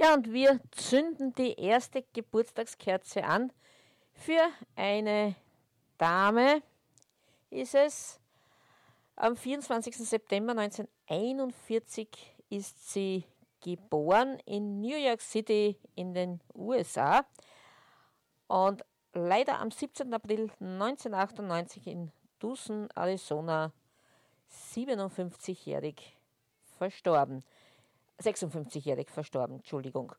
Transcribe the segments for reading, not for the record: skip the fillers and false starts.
Ja, und wir zünden die erste Geburtstagskerze an. Für eine Dame ist es. Am 24. September 1941 ist sie geboren in New York City in den USA und leider am 17. April 1998 in Tucson, Arizona, 57-jährig verstorben. 56-jährig verstorben, Entschuldigung.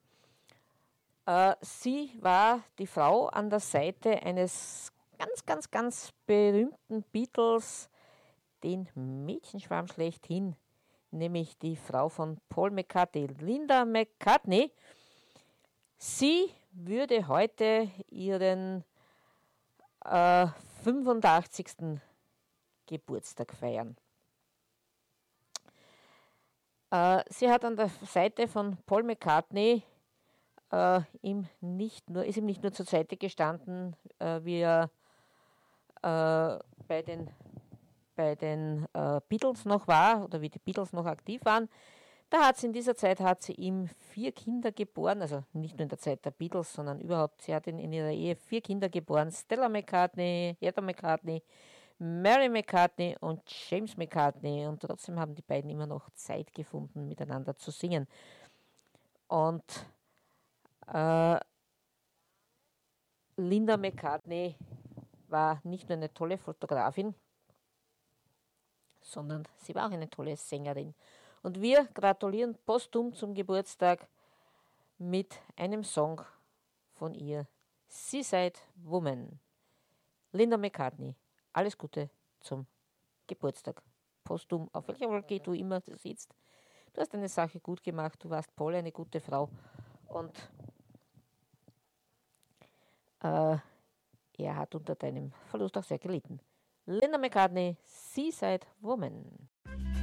Sie war die Frau an der Seite eines ganz berühmten Beatles, den Mädchenschwarm schlechthin, nämlich die Frau von Paul McCartney, Linda McCartney. Sie würde heute ihren 85. Geburtstag feiern. Sie hat an der Seite von Paul McCartney ist ihm nicht nur zur Seite gestanden, wie er bei den Beatles noch war oder wie die Beatles noch aktiv waren. In dieser Zeit hat sie ihm 4 Kinder geboren, also nicht nur in der Zeit der Beatles, sondern überhaupt. Sie hat in ihrer Ehe 4 Kinder geboren: Stella McCartney, Heather McCartney, Mary McCartney und James McCartney. Und trotzdem haben die beiden immer noch Zeit gefunden, miteinander zu singen. Und Linda McCartney war nicht nur eine tolle Fotografin, sondern sie war auch eine tolle Sängerin. Und wir gratulieren posthum zum Geburtstag mit einem Song von ihr, Seaside Woman. Linda McCartney, alles Gute zum Geburtstag. Posthum, auf welcher Wolke du immer sitzt. Du hast eine Sache gut gemacht, du warst Paul eine gute Frau und er hat unter deinem Verlust auch sehr gelitten. Linda McCartney, Seaside Woman.